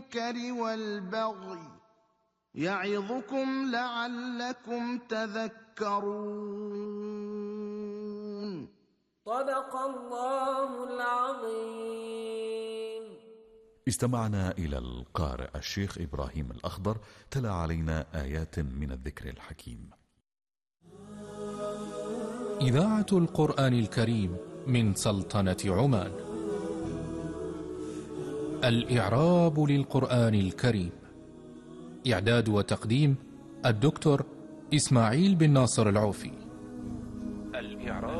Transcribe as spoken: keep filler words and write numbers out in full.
المنكر والبغي يعظكم لعلكم تذكرون. صدق الله العظيم. استمعنا إلى القارئ الشيخ إبراهيم الأخضر تلا علينا آيات من الذكر الحكيم. إذاعة القرآن الكريم من سلطنة عمان. الإعراب للقرآن الكريم. إعداد وتقديم الدكتور إسماعيل بن ناصر العوفي. الإعراب